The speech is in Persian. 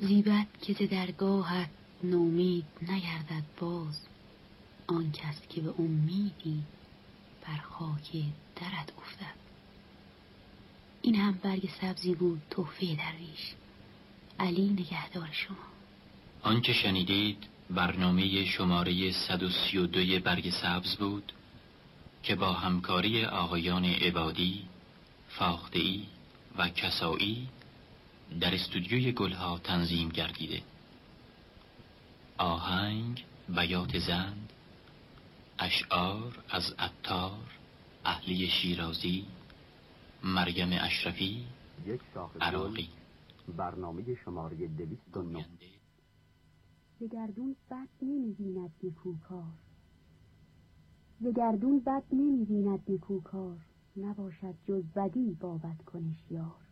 زیبد که ز درگاهت نومید نگردد باز، آن کس که به امیدی بر خاک درت افتد. این هم برگ سبزی بود تحفه درویش. علی نگهدار شما. آنچه شنیدید برنامه شماره 132 برگ سبز بود که با همکاری آقایان عبادی، فاخته‌ای و کسایی در استودیوی گلها تنظیم گردیده. آهنگ بیات زند، اشعار از عطار، اهلی شیرازی، مریم اشرفی، عراقی. برنامه شماره 209. ز گردون بد نمی‌بیند نیکوکار، ز گردون بد نمی‌بیند نیکوکار، نباشد جز بدی با بدکنش یار.